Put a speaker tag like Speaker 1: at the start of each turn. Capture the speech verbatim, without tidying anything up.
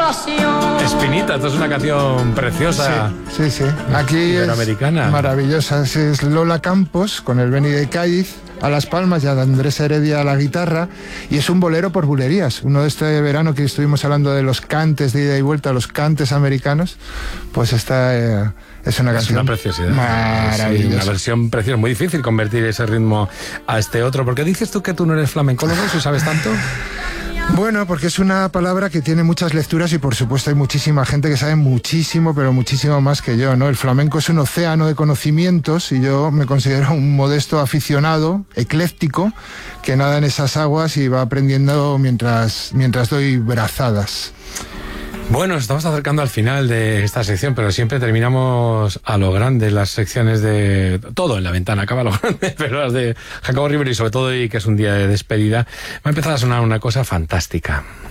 Speaker 1: pasión.
Speaker 2: Espinita, esto es una canción preciosa.
Speaker 3: Sí, sí, sí. Aquí es maravillosa. Es Lola Campos con el Beni de Cádiz a las palmas y a Andrés Heredia a la guitarra, y es un bolero por bulerías. Uno de este verano que estuvimos hablando de los cantes de ida y vuelta, los cantes americanos, pues esta eh, es una canción.
Speaker 2: Es una preciosidad.
Speaker 3: Maravillosa.
Speaker 2: Sí, una versión preciosa. Muy difícil convertir ese ritmo a este otro. ¿Por qué dices tú que tú no eres flamencólogo si sabes tanto?
Speaker 3: Bueno, porque es una palabra que tiene muchas lecturas y por supuesto hay muchísima gente que sabe muchísimo, pero muchísimo más que yo, ¿no? El flamenco es un océano de conocimientos y yo me considero un modesto aficionado, ecléctico, que nada en esas aguas y va aprendiendo mientras, mientras doy brazadas.
Speaker 2: Bueno, nos estamos acercando al final de esta sección, pero siempre terminamos a lo grande las secciones de... Todo en la ventana acaba a lo grande, pero las de Jacobo Rivero y sobre todo hoy que es un día de despedida, va a empezar a sonar una cosa fantástica.